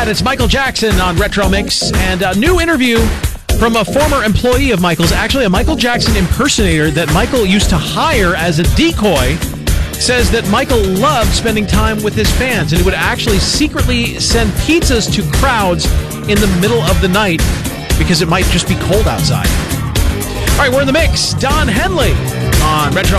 it's Michael Jackson on Retro Mix, and a new interview from a former employee of Michael's, actually a Michael Jackson impersonator that Michael used to hire as a decoy, says that Michael loved spending time with his fans, and he would actually secretly send pizzas to crowds in the middle of the night because it might just be cold outside. All right, we're in the mix. Don Henley on Retro